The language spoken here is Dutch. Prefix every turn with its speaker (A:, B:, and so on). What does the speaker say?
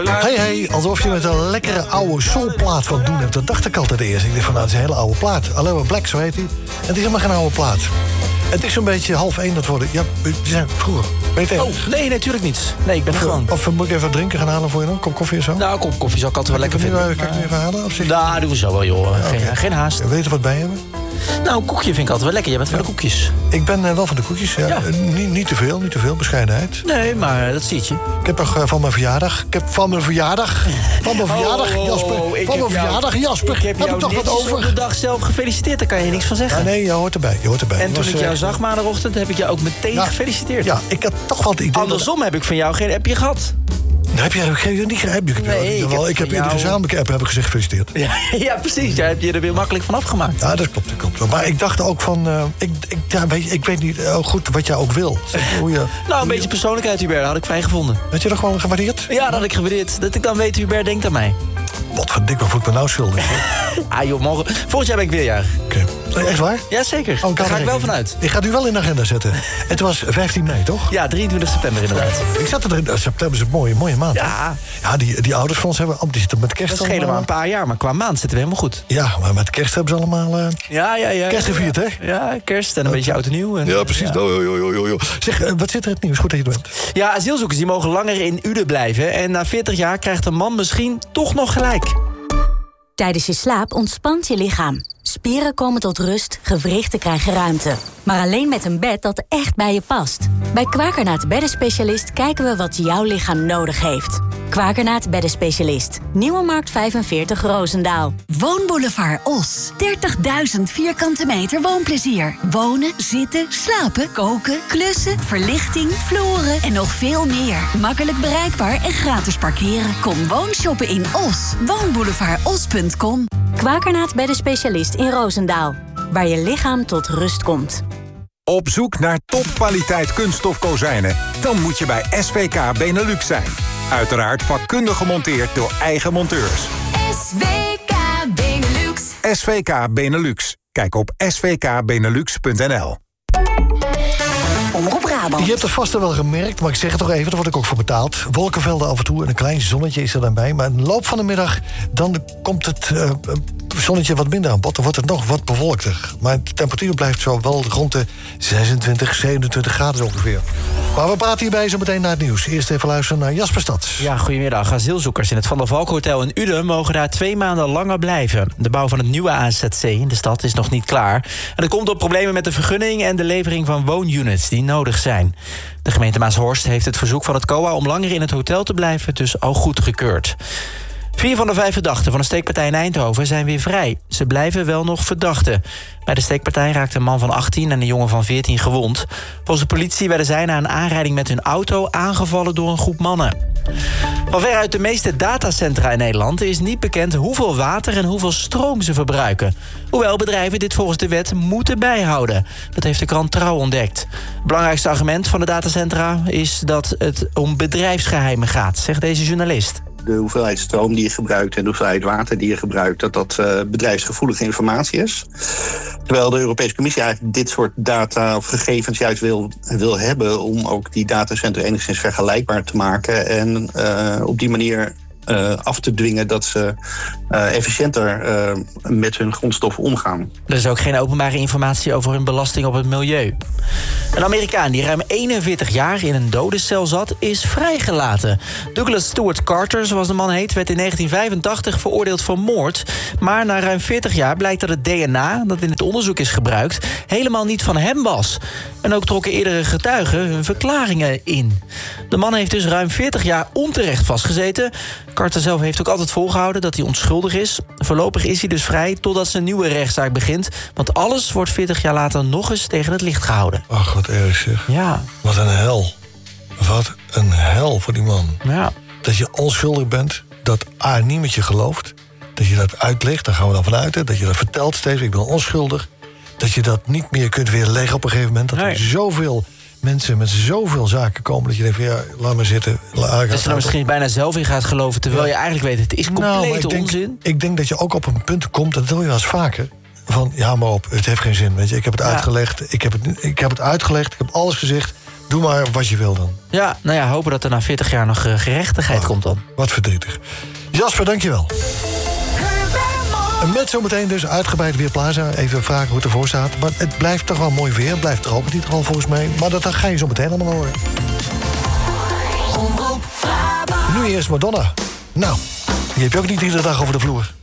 A: Hey, alsof je met een lekkere oude soulplaat van doen hebt. Dat dacht ik altijd eerst. Ik dacht van, nou, het is een hele oude plaat. Alleen maar Black, zo heet hij. Het is helemaal geen oude plaat. Het is zo'n beetje 12:30 dat worden. Ja, die zijn vroeger. Weet je
B: nee, natuurlijk niet. Nee, ik ben er gewoon.
A: Of moet ik even wat drinken gaan halen voor je dan? Kop koffie of zo?
B: Nou, kop koffie zou ik altijd wel lekker vinden.
A: Kan ik nu even halen? Of
B: nou, doen we zo wel, joh. Geen haast.
A: Weet je wat bij hebben?
B: Nou, een koekje vind ik altijd wel lekker. Jij bent van de koekjes.
A: Ik ben wel van de koekjes, ja. Niet te veel, bescheidenheid.
B: Nee, maar dat ziet je.
A: Ik heb nog van mijn verjaardag... Jasper.
B: Ik heb jou
A: toch wat over?
B: Op de dag zelf gefeliciteerd, daar kan je niks van zeggen.
A: Ja, nee, je hoort erbij.
B: En toen ik jou zag maandagochtend, heb ik jou ook meteen gefeliciteerd.
A: Ja, ik had toch wel het idee...
B: Andersom heb ik van jou geen appje gehad.
A: Nou, heb jij niet geappt?
B: Nee,
A: ik heb eerder gezamenlijke app, heb ik gezegd gefeliciteerd.
B: Ja, precies. Daar heb je er weer makkelijk van afgemaakt.
A: Ja, dat klopt. Maar ik dacht ook van... ik weet niet goed wat jij ook wil.
B: Een beetje persoonlijkheid, Hubert, had ik fijn gevonden.
A: Had je dat gewoon gewaardeerd?
B: Ja, dat had ik gewaardeerd. Dat ik dan weet, Hubert denkt aan mij.
A: Wat voor dik, wat voel ik me nou schuldig?
B: Joh, volgend jaar ben ik weer jarig.
A: Oké. Echt waar?
B: Ja, zeker. Daar ga ik wel vanuit.
A: Ik ga het nu wel in de agenda zetten. Het was 15 mei, toch?
B: Ja, 23 september inderdaad.
A: Ik zat erin. September is een mooie maand.
B: Ja.
A: Ja, die ouders van ons hebben... die zitten met kerst.
B: Dat schelen maar een paar jaar, maar qua maand zitten we helemaal goed.
A: Ja, maar met kerst hebben ze allemaal...
B: Ja.
A: Kerst gevierd, hè?
B: Ja, kerst en een beetje oud en nieuw.
A: Ja, precies. Ja. Zeg, wat zit er in het nieuws? Goed dat je er bent.
B: Ja, asielzoekers die mogen langer in Uden blijven. En na 40 jaar krijgt een man misschien toch nog gelijk.
C: Tijdens je slaap ontspant je lichaam. Spieren komen tot rust, gewrichten krijgen ruimte. Maar alleen met een bed dat echt bij je past. Bij Quakernaat Beddenspecialist kijken we wat jouw lichaam nodig heeft. Quakernaat Beddenspecialist. Nieuwe Markt 45 Roosendaal.
D: Woonboulevard Os. 30.000 vierkante meter woonplezier. Wonen, zitten, slapen, koken, klussen, verlichting, vloeren en nog veel meer. Makkelijk bereikbaar en gratis parkeren. Kom woonshoppen in Os. Woonboulevardos.com.
C: Quakernaat Beddenspecialist in Roosendaal. Waar je lichaam tot rust komt.
E: Op zoek naar topkwaliteit kunststof kozijnen? Dan moet je bij SVK Benelux zijn. Uiteraard vakkundig gemonteerd door eigen monteurs.
D: SVK Benelux.
E: SVK Benelux. Kijk op svkbenelux.nl.
D: Omroep Brabant.
A: Je hebt het vast wel gemerkt, maar ik zeg het toch even, daar word ik ook voor betaald. Wolkenvelden af en toe en een klein zonnetje is er dan bij. Maar in de loop van de middag, dan komt het zonnetje wat minder aan bod. Dan wordt het nog wat bewolkter. Maar de temperatuur blijft zo wel rond de 26, 27 graden ongeveer. Maar we praten hierbij zo meteen naar het nieuws. Eerst even luisteren naar Jasper Stads.
B: Ja, goedemiddag. Asielzoekers in het Van der Valk Hotel in Uden mogen daar 2 maanden langer blijven. De bouw van het nieuwe AZC in de stad is nog niet klaar. En dat komt door problemen met de vergunning en de levering van woonunits die nodig zijn. De gemeente Maashorst heeft het verzoek van het COA om langer in het hotel te blijven dus al goedgekeurd. 4 van de 5 verdachten van de steekpartij in Eindhoven zijn weer vrij. Ze blijven wel nog verdachten. Bij de steekpartij raakte een man van 18 en een jongen van 14 gewond. Volgens de politie werden zij na een aanrijding met hun auto aangevallen door een groep mannen. Van veruit de meeste datacentra in Nederland is niet bekend hoeveel water en hoeveel stroom ze verbruiken. Hoewel bedrijven dit volgens de wet moeten bijhouden. Dat heeft de krant Trouw ontdekt. Het belangrijkste argument van de datacentra is dat het om bedrijfsgeheimen gaat, zegt deze journalist.
F: De hoeveelheid stroom die je gebruikt en de hoeveelheid water die je gebruikt, dat bedrijfsgevoelige informatie is. Terwijl de Europese Commissie eigenlijk dit soort data of gegevens juist wil hebben om ook die datacentra enigszins vergelijkbaar te maken en op die manier af te dwingen dat ze efficiënter met hun grondstoffen omgaan.
B: Er is ook geen openbare informatie over hun belasting op het milieu. Een Amerikaan die ruim 41 jaar in een dodencel zat, is vrijgelaten. Douglas Stewart Carter, zoals de man heet, werd in 1985 veroordeeld voor moord. Maar na ruim 40 jaar blijkt dat het DNA dat in het onderzoek is gebruikt helemaal niet van hem was. En ook trokken eerdere getuigen hun verklaringen in. De man heeft dus ruim 40 jaar onterecht vastgezeten. Carter zelf heeft ook altijd volgehouden dat hij onschuldig is. Voorlopig is hij dus vrij totdat zijn nieuwe rechtszaak begint. Want alles wordt 40 jaar later nog eens tegen het licht gehouden.
A: Ach, wat erg zeg.
B: Ja.
A: Wat een hel. Wat een hel voor die man.
B: Ja.
A: Dat je onschuldig bent, dat A niet met je gelooft. Dat je dat uitlegt, daar gaan we dan vanuit. Dat je dat vertelt steeds, ik ben onschuldig. Dat je dat niet meer kunt weerleggen op een gegeven moment. Dat er zoveel mensen met zoveel zaken komen dat je denkt van ja, laat maar zitten.
B: Dat je er misschien bijna zelf in gaat geloven, terwijl je eigenlijk weet het is complete onzin.
A: Ik denk dat je ook op een punt komt, dat doe je wel eens vaker. Van ja, maar op, het heeft geen zin. Weet je, ik heb het uitgelegd. Ik heb het uitgelegd, ik heb alles gezegd. Doe maar wat je wil dan.
B: Ja, nou ja, hopen dat er na 40 jaar nog gerechtigheid komt dan.
A: Wat verdrietig. Jasper, dankjewel. En met zometeen dus uitgebreid Weerplaza. Even vragen hoe het ervoor staat. Maar het blijft toch wel mooi weer. Het blijft droog in ieder geval volgens mij. Maar dat ga je zo meteen allemaal horen. Nu eerst Madonna. Nou, die heb je ook niet iedere dag over de vloer.